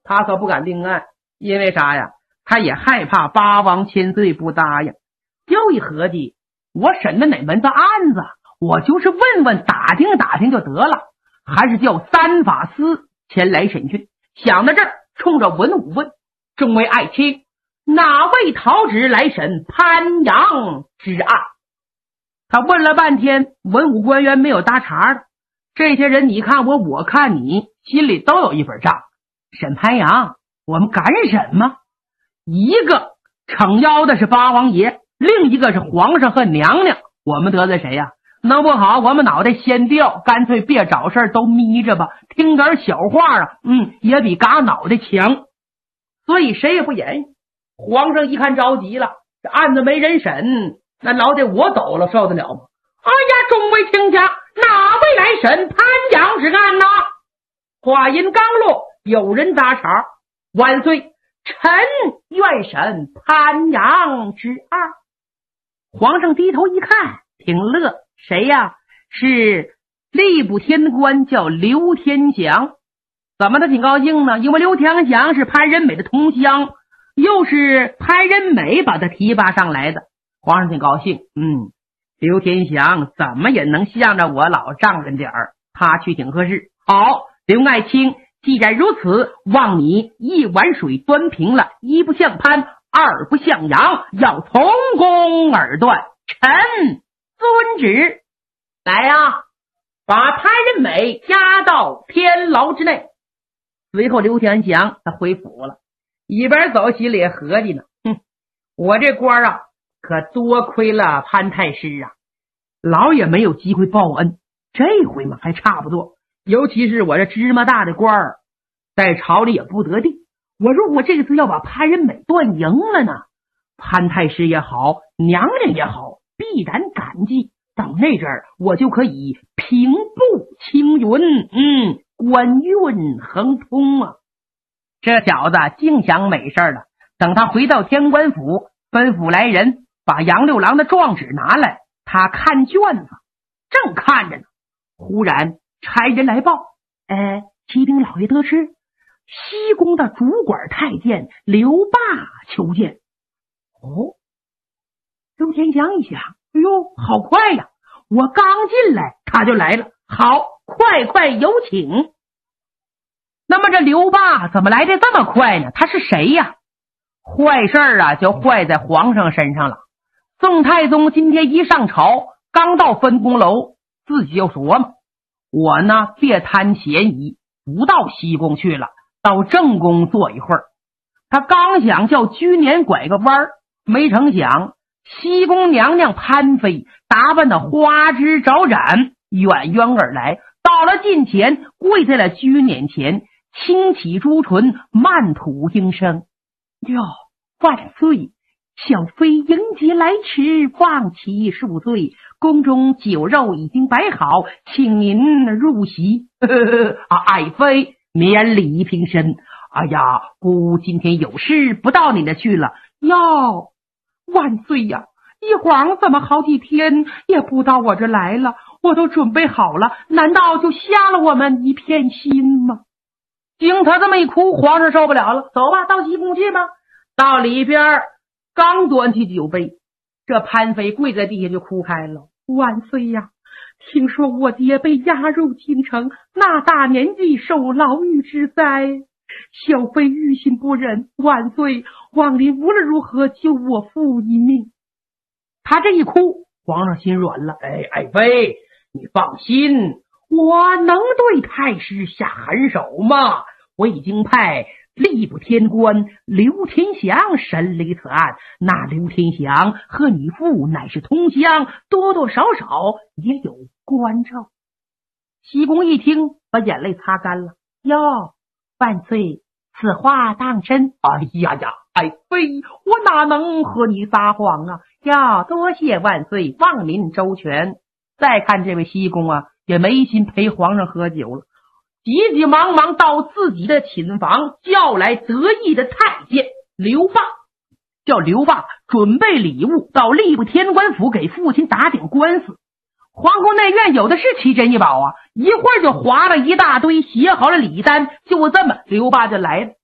他可不敢定案，因为啥呀？他也害怕八王千岁不答应。又一合计，我审的哪门子案子，我就是问问打听打听就得了，还是叫三法司前来审讯。想到这儿，冲着文武问：众位爱卿，哪位讨旨来审潘阳之案？他问了半天，文武官员没有搭茬的。这些人你看我，我看你，心里都有一本账。审潘阳，我们敢审吗？一个撑腰的是八王爷，另一个是皇上和娘娘，我们得罪谁呀？弄不好我们脑袋先掉，干脆别找事儿，都眯着吧，听点小话啊，也比嘎脑袋强。所以谁也不言语。皇上一看着急了，这案子没人审，那老得我走了，受得了吗？哎呀，众位卿家，哪位来审潘阳之案呢？话音刚落，有人搭茬：万岁，臣愿审潘阳之案。皇上低头一看，挺乐，谁呀？是吏部天官，叫刘天祥。怎么他挺高兴呢？因为刘天祥是潘仁美的同乡，又是潘仁美把他提拔上来的。皇上挺高兴，刘天祥怎么也能向着我老丈人点儿，他去挺合适。好，刘爱卿，既然如此，望你一碗水端平了，一不像潘，二不像杨，要从公而断。臣遵旨。来呀，把潘仁美押到天牢之内。随后刘天祥他回府了，一边走心里也合计呢，我这官啊，可多亏了潘太师啊，老也没有机会报恩，这回嘛还差不多。尤其是我这芝麻大的官儿，在朝里也不得定。我如果这次要把潘仁美断赢了呢，潘太师也好，娘娘也好，必然感激。到那阵儿，我就可以平步青云，官运亨通啊！这小子净想美事了。等他回到天官府，吩咐来人把杨六郎的状纸拿来，他看卷子，正看着呢，忽然差人来报：启禀老爷得知，西宫的主管太监刘霸求见。刘天祥一想，哎呦，好快呀！我刚进来他就来了，好，快有请。那么这刘霸怎么来的这么快呢？他是谁呀？坏事啊，就坏在皇上身上了。宋太宗今天一上朝，刚到分宫楼，自己就琢磨，我呢别贪便宜，不到西宫去了，到正宫坐一会儿。他刚想叫居年拐个弯儿，没成想西宫娘娘潘妃打扮的花枝招展，远远而来，到了近前，跪在了居年前，轻启朱唇，慢吐应声：哟，万岁！小妃迎接来迟，望其恕罪。宫中酒肉已经摆好，请您入席。爱妃免礼平身。哎呀，姑今天有事不到你那去了。哟，万岁呀！一晃怎么好几天也不到我这来了？我都准备好了，难道就瞎了我们一片心吗？经他这么一哭，皇上受不了了，走吧，到西宫去吧。到里边刚端起酒杯，这潘妃跪在地下就哭开了。万岁呀，听说我爹被押入京城，那大年纪受牢狱之灾，小妃于心不忍，万岁望您无论如何救我父一命。他这一哭，皇上心软了。爱妃你放心，我能对太师下狠手吗？我已经派吏部天官刘天祥审理此案，那刘天祥和你父乃是同乡，多多少少也有关照。西宫一听，把眼泪擦干了。哟，万岁，此话当真？哎呀，爱妃我哪能和你撒谎啊？呀，多谢万岁，望您周全。再看这位西宫啊，也没心陪皇上喝酒了，急急忙忙到自己的寝房，叫来得意的太监刘霸，叫刘霸准备礼物到吏部天官府给父亲打点官司。皇宫内院有的是奇珍异宝啊，一会儿就划了一大堆，写好了礼单，就这么刘霸就来了。